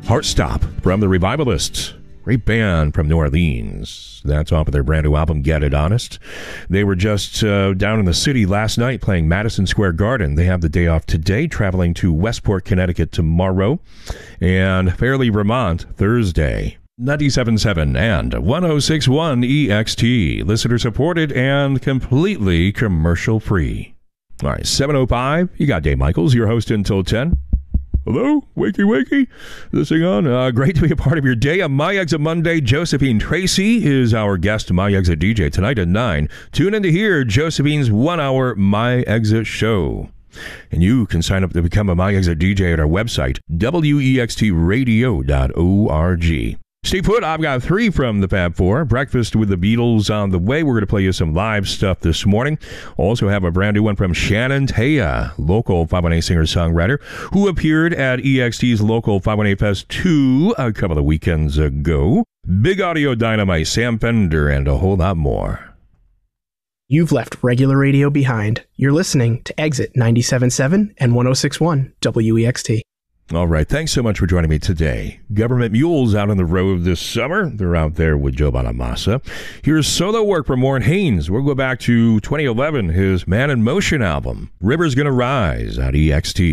Heartstop from the Revivalists. Great band from New Orleans. That's off of their brand new album, Get It Honest. They were just down in the city last night playing Madison Square Garden. They have the day off today, traveling to Westport, Connecticut tomorrow, and Fairleigh, Vermont, Thursday. 97.7 and 106.1 EXT. Listener supported and completely commercial free. All right, 7:05. You got Dave Michaels, your host until 10. Hello, wakey. This thing on. Great to be a part of your day. On My Exit Monday, Josephine Tracy is our guest, My Exit DJ, tonight at 9. Tune in to hear Josephine's 1-hour My Exit show. And you can sign up to become a My Exit DJ at our website, wextradio.org. Stay put. I've got 3 from the Fab Four. Breakfast with the Beatles on the way. We're going to play you some live stuff this morning. Also have a brand new one from Shannon Taya, local 518 singer-songwriter, who appeared at EXT's local 518 Fest 2 a couple of weekends ago. Big Audio Dynamite, Sam Fender, and a whole lot more. You've left regular radio behind. You're listening to Exit 97.7 and 106.1 WEXT. All right. Thanks so much for joining me today. Government Mules out on the road this summer. They're out there with Joe Bonamassa. Here's solo work from Warren Haynes. We'll go back to 2011, his Man in Motion album. River's Gonna Rise at EXT.